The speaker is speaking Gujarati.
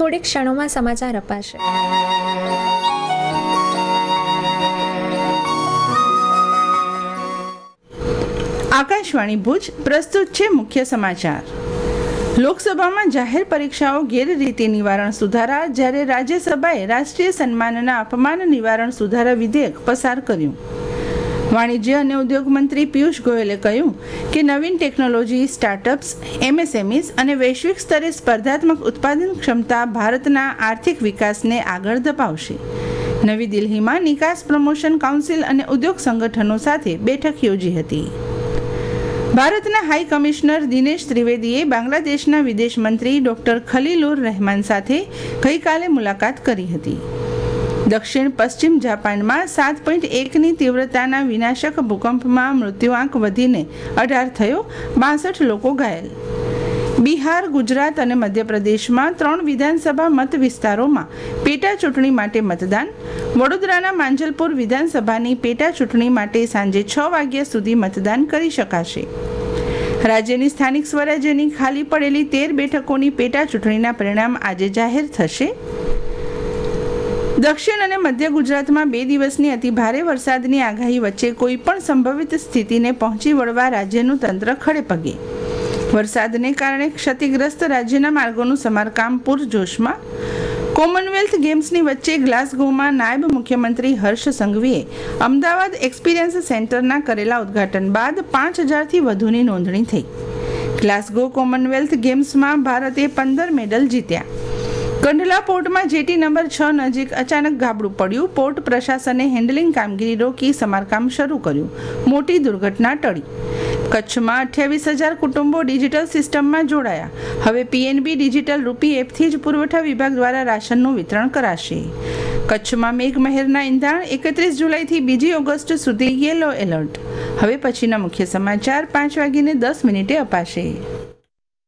થોડી ક્ષણોમાં સમાચાર અપાશે। આકાશવાણી ભુજ પ્રસ્તુત છે મુખ્ય સમાચાર। લોકસભામાં જાહેર પરીક્ષાઓ ગેરરીતિ નિવારણ સુધારા, જ્યારે રાજ્યસભાએ રાષ્ટ્રીય સન્માનના અપમાન નિવારણ સુધારા વિધેયક પસાર કર્યું। વાણિજ્ય અને ઉદ્યોગ મંત્રી પિયુષ ગોયલે કહ્યું કે નવીન ટેકનોલોજી, સ્ટાર્ટઅપ્સ, એમએસએમઈઝ અને વૈશ્વિક સ્તરે સ્પર્ધાત્મક ઉત્પાદન ક્ષમતા ભારતના આર્થિક વિકાસને આગળ ધપાવશે। નવી દિલ્હીમાં નિકાસ પ્રમોશન કાઉન્સિલ અને ઉદ્યોગ સંગઠનો સાથે બેઠક યોજી હતી। ભારતના હાઈ કમિશનર દિનેશ ત્રિવેદીએ બાંગ્લાદેશના વિદેશ મંત્રી ડોક્ટર ખલીલુર રહેમાન સાથે ગઈકાલે મુલાકાત કરી હતી। દક્ષિણ પશ્ચિમ જાપાનમાં 7.1ની તીવ્રતાના વિનાશક ભૂકંપમાં મૃત્યુઆંક વધીને 18 થયો, 62 લોકો ઘાયલ। બિહાર, ગુજરાત અને મધ્યપ્રદેશમાં 3 વિધાનસભા મત વિસ્તારોમાં પેટા ચૂંટણી માટે મતદાન। વડોદરાના માંજલપુર વિધાનસભાની પેટા ચૂંટણી માટે સાંજે 6 વાગ્યા સુધી મતદાન કરી શકાશે। રાજ્યની સ્થાનિક સ્વરાજ્યની ખાલી પડેલી 13 બેઠકોની પેટા ચૂંટણીના પરિણામ આજે જાહેર થશે। દક્ષિણ અને મધ્ય ગુજરાતમાં 2 દિવસની અતિભારે વરસાદની આગાહી વચ્ચે કોઈ પણ સંભવિત સ્થિતિને પહોંચી વળવા રાજ્યનું તંત્ર ખડેપગે। વરસાદને કારણે ક્ષતિગ્રસ્ત રાજ્યના માર્ગોનું સમારકામ પૂરજોશમાં। કોમનવેલ્થ ગેમ્સની વચ્ચે ગ્લાસગોમાં નાયબ મુખ્યમંત્રી હર્ષ સંઘવીએ અમદાવાદ એક્સપિરિયન્સ સેન્ટરના કરેલા ઉદ્ઘાટન બાદ 5000થી વધુની નોંધણી થઈ। ગ્લાસગો કોમનવેલ્થ ગેમ્સમાં ભારતે 15 મેડલ જીત્યા। કંડલા પોર્ટમાં જેટી નંબર 6 નજીક અચાનક ગાબડું પડ્યું। પોર્ટ પ્રશાસને હેન્ડલિંગ કામગીરી રોકી સમારકામ શરૂ કર્યું। મોટી દુર્ઘટના ટળી। કચ્છમાં 28,000 કુટુંબો ડિજિટલ સિસ્ટમમાં જોડાયા। હવે પીએનબી ડિજિટલ રૂપી એપથી જ પુરવઠા વિભાગ દ્વારા રાશનનું વિતરણ કરાશે। કચ્છમાં મેઘમહેરના ઇંધાણ 31 જુલાઈથી 2 ઓગસ્ટ સુધી યેલો એલર્ટ। હવે પછીના મુખ્ય સમાચાર 5:10 અપાશે।